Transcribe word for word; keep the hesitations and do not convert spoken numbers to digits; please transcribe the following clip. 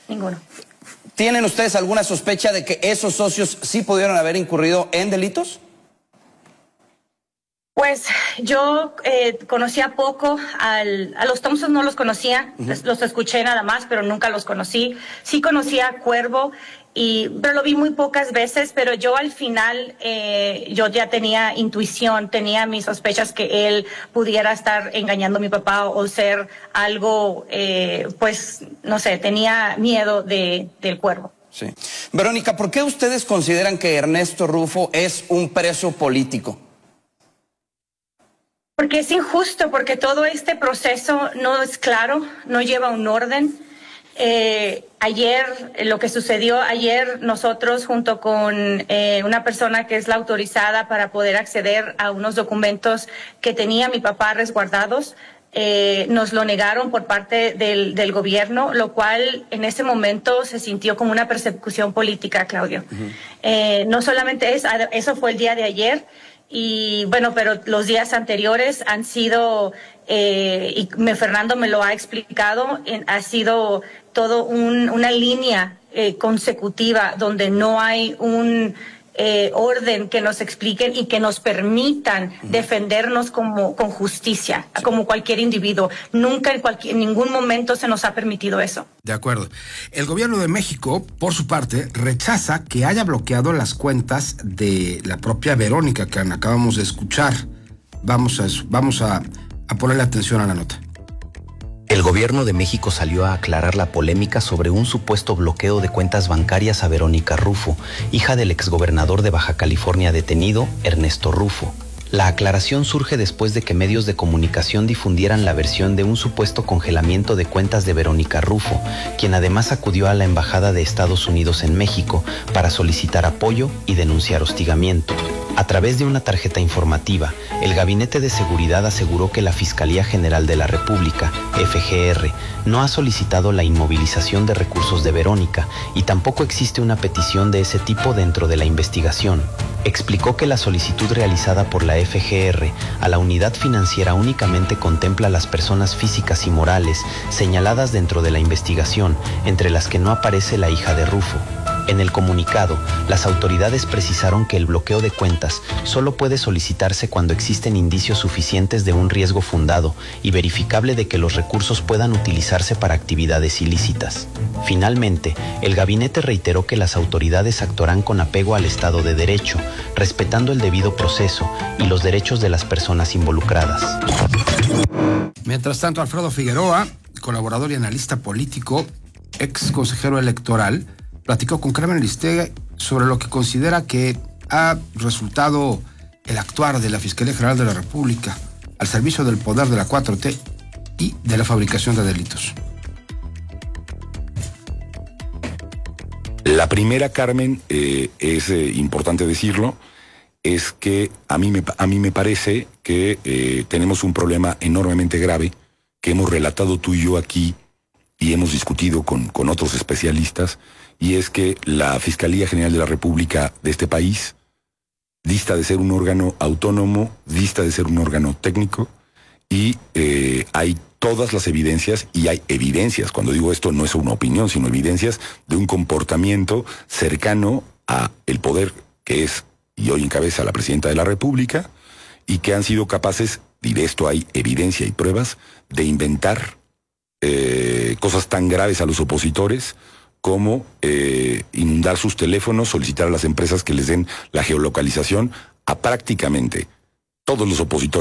Ninguno. ¿Tienen ustedes alguna sospecha de que esos socios sí pudieron haber incurrido en delitos? Pues yo eh, conocía poco, al, a los Thompson no los conocía, uh-huh. los, los escuché nada más, pero nunca los conocí. Sí conocía a Cuervo, y, pero lo vi muy pocas veces, pero yo al final, eh, yo ya tenía intuición, tenía mis sospechas que él pudiera estar engañando a mi papá o ser algo, eh, pues, no sé, tenía miedo de, del Cuervo. Sí. Verónica, ¿por qué ustedes consideran que Ernesto Rufo es un preso político? Porque es injusto, porque todo este proceso no es claro, no lleva un orden. Eh, ayer, lo que sucedió ayer, nosotros junto con eh, una persona que es la autorizada para poder acceder a unos documentos que tenía mi papá resguardados, eh, nos lo negaron por parte del, del gobierno, lo cual en ese momento se sintió como una persecución política, Claudio. Uh-huh. eh, no solamente es, eso fue el día de ayer. Y bueno, pero los días anteriores han sido, eh, y me, Fernando me lo ha explicado, en, ha sido todo un, una línea eh, consecutiva donde no hay un eh, orden que nos expliquen y que nos permitan uh-huh. defendernos como, con justicia, sí. como cualquier individuo. Nunca en, cualquier, en ningún momento se nos ha permitido eso. De acuerdo. El gobierno de México, por su parte, rechaza que haya bloqueado las cuentas de la propia Verónica, que acabamos de escuchar. Vamos a, vamos a, a ponerle atención a la nota. El gobierno de México salió a aclarar la polémica sobre un supuesto bloqueo de cuentas bancarias a Verónica Rufo, hija del exgobernador de Baja California detenido, Ernesto Rufo. La aclaración surge después de que medios de comunicación difundieran la versión de un supuesto congelamiento de cuentas de Verónica Rufo, quien además acudió a la Embajada de Estados Unidos en México para solicitar apoyo y denunciar hostigamiento. A través de una tarjeta informativa, el Gabinete de Seguridad aseguró que la Fiscalía General de la República, F G R, no ha solicitado la inmovilización de recursos de Verónica y tampoco existe una petición de ese tipo dentro de la investigación. Explicó que la solicitud realizada por la F G R a la unidad financiera únicamente contempla a las personas físicas y morales señaladas dentro de la investigación, entre las que no aparece la hija de Rufo. En el comunicado, las autoridades precisaron que el bloqueo de cuentas solo puede solicitarse cuando existen indicios suficientes de un riesgo fundado y verificable de que los recursos puedan utilizarse para actividades ilícitas. Finalmente, el gabinete reiteró que las autoridades actuarán con apego al Estado de Derecho, respetando el debido proceso y los derechos de las personas involucradas. Mientras tanto, Alfredo Figueroa, colaborador y analista político, ex consejero electoral, platicó con Carmen Aristegui sobre lo que considera que ha resultado el actuar de la Fiscalía General de la República al servicio del poder de la cuatro T y de la fabricación de delitos. La primera, Carmen, eh, es eh, importante decirlo, es que a mí me, a mí me parece que eh, tenemos un problema enormemente grave que hemos relatado tú y yo aquí y hemos discutido con, con otros especialistas, y es que la Fiscalía General de la República de este país dista de ser un órgano autónomo, dista de ser un órgano técnico, y eh, hay todas las evidencias, y hay evidencias, cuando digo esto no es una opinión, sino evidencias de un comportamiento cercano a el poder que es, y hoy encabeza la Presidenta de la República, y que han sido capaces, y de esto hay evidencia y pruebas, de inventar eh, cosas tan graves a los opositores como eh, inundar sus teléfonos, solicitar a las empresas que les den la geolocalización a prácticamente todos los opositores